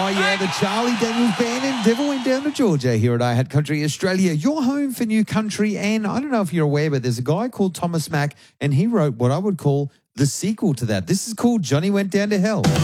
Oh, yeah, the Charlie Daniels Band and Devil Went Down to Georgia here at I Had Country Australia. Your home for new country. And I don't know if you're aware, but there's a guy called Thomas Mack, and he wrote what I would call the sequel to that. This is called Johnny Went Down to Hell.